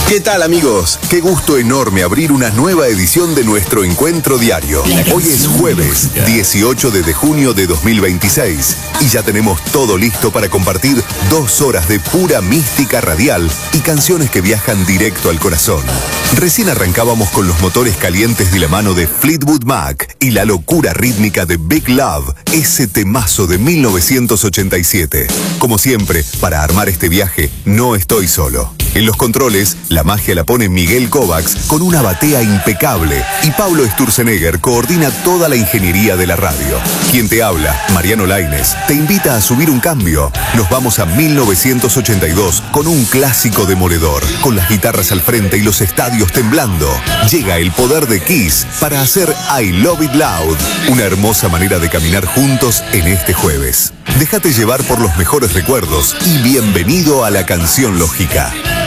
¿Qué tal, amigos? Qué gusto enorme abrir una nueva edición de nuestro encuentro diario. Hoy es jueves 18 de junio de 2026 y ya tenemos todo listo para compartir 2 horas de pura mística radial y canciones que viajan directo al corazón. Recién arrancábamos con los motores calientes de la mano de Fleetwood Mac y la locura rítmica de Big Love, ese temazo de 1987. Como siempre, para armar este viaje, no estoy solo. En los controles, la magia la pone Miguel Kovacs con una batea impecable y Pablo Sturzenegger coordina toda la ingeniería de la radio. Quien te habla, Mariano Lainez, te invita a subir un cambio. Nos vamos a 1982 con un clásico demoledor, con las guitarras al frente y los estadios temblando. Llega el poder de Kiss para hacer I Love It Loud, una hermosa manera de caminar juntos en este jueves. Déjate llevar por los mejores recuerdos y bienvenido a la canción lógica.